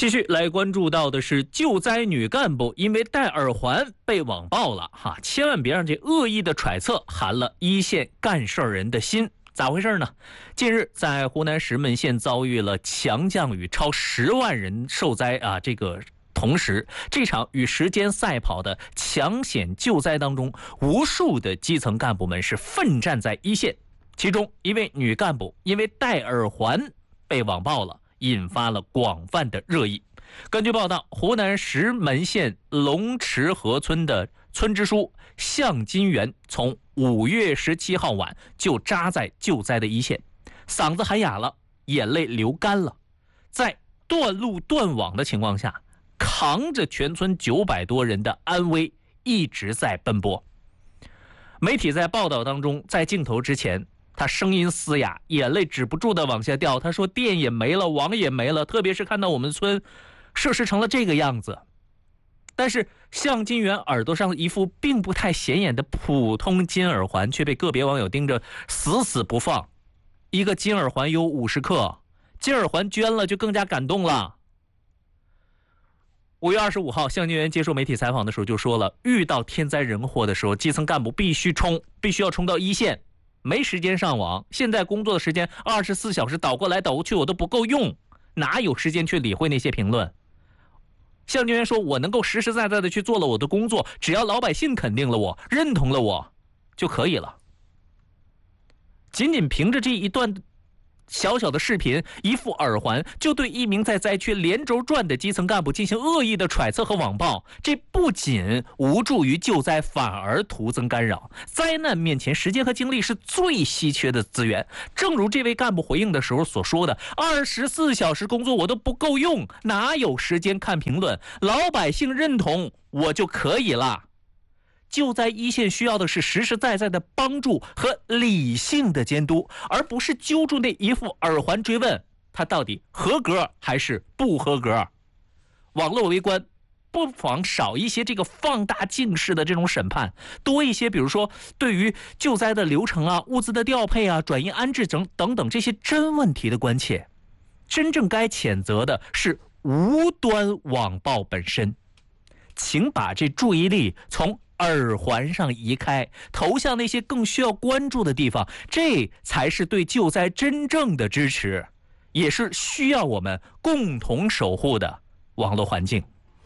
继续来关注到的是救灾女干部因为戴耳环被网暴了哈，千万别让这恶意的揣测寒了一线干事人的心。咋回事呢？近日在湖南石门县遭遇了强降雨，超10万人受灾啊！同时，这场与时间赛跑的抢险救灾当中，无数的基层干部们是奋战在一线。其中一位女干部因为戴耳环被网暴了，引发了广泛的热议。根据报道，湖南石门县龙池河村的村支书向金元从5月17号晚就扎在救灾的一线，嗓子喊哑了，眼泪流干了，在断路断网的情况下，扛着全村900多人的安危一直在奔波。媒体在报道当中，在镜头之前，他声音嘶哑，眼泪止不住的往下掉。他说电也没了，网也没了，特别是看到我们村设施成了这个样子。但是向金元耳朵上一副并不太显眼的普通金耳环却被个别网友盯着死死不放。一个金耳环有50克，金耳环捐了就更加感动了。5月25号，向金元接受媒体采访的时候就说了，遇到天灾人祸的时候，基层干部必须要冲到一线，没时间上网，现在工作的时间24小时倒过来倒过去我都不够用，哪有时间去理会那些评论。向金元说，我能够实实在在的去做了我的工作，只要老百姓肯定了我，认同了我就可以了。仅仅凭着这一段小小的视频，一副耳环就对一名在灾区连轴转的基层干部进行恶意的揣测和网暴，这不仅无助于救灾，反而徒增干扰。灾难面前，时间和精力是最稀缺的资源。正如这位干部回应的时候所说的，24小时工作我都不够用，哪有时间看评论？老百姓认同我就可以了。救灾一线需要的是实实在在的帮助和理性的监督，而不是揪住那一副耳环追问他到底合格还是不合格。网络围观不妨少一些这个放大镜式的这种审判，多一些比如说对于救灾的流程啊、物资的调配啊、转移安置等等这些真问题的关切。真正该谴责的是无端网暴本身，请把这注意力从耳环上移开，投向那些更需要关注的地方，这才是对救灾真正的支持，也是需要我们共同守护的网络环境。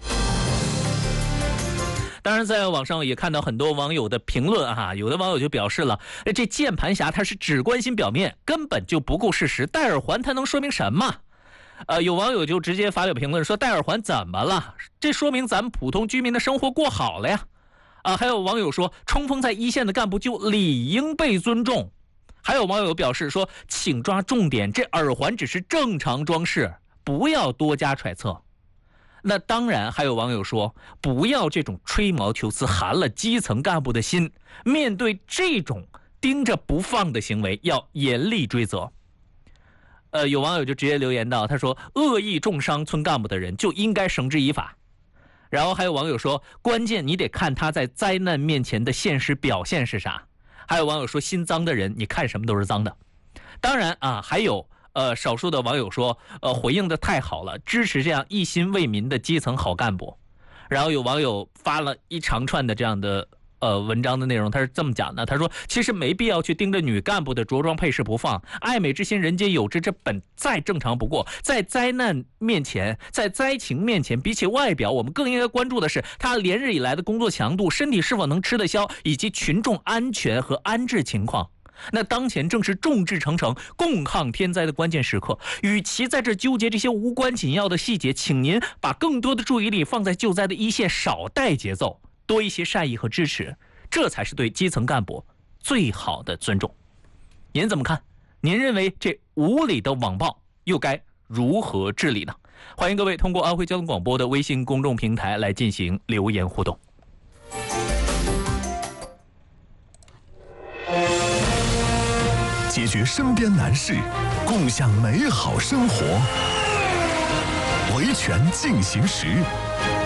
当然在网上也看到很多网友的评论啊，有的网友就表示了，这键盘侠他是只关心表面，根本就不顾事实，戴耳环它能说明什么？有网友就直接发表评论说，戴耳环怎么了？这说明咱们普通居民的生活过好了呀。还有网友说，冲锋在一线的干部就理应被尊重。还有网友表示说，请抓重点，这耳环只是正常装饰，不要多加揣测。那当然还有网友说，不要这种吹毛求疵，寒了基层干部的心。面对这种盯着不放的行为，要严厉追责。有网友就直接留言到，他说，恶意重伤村干部的人就应该绳之以法。然后还有网友说，关键你得看他在灾难面前的现实表现是啥。还有网友说，心脏的人你看什么都是脏的。当然啊，还有少数的网友说，回应的太好了，支持这样一心为民的基层好干部。然后有网友发了一长串的这样的文章的内容，他是这么讲的，他说，其实没必要去盯着女干部的着装配饰不放，爱美之心人皆有之，这本再正常不过。在灾难面前，在灾情面前，比起外表，我们更应该关注的是她连日以来的工作强度，身体是否能吃得消，以及群众安全和安置情况。那当前正是众志成城共抗天灾的关键时刻，与其在这纠结这些无关紧要的细节，请您把更多的注意力放在救灾的一线，少带节奏，多一些善意和支持，这才是对基层干部最好的尊重。您怎么看？您认为这无理的网暴又该如何治理呢？欢迎各位通过安徽交通广播的微信公众平台来进行留言互动。 解决身边难事，共享美好生活。维权进行时。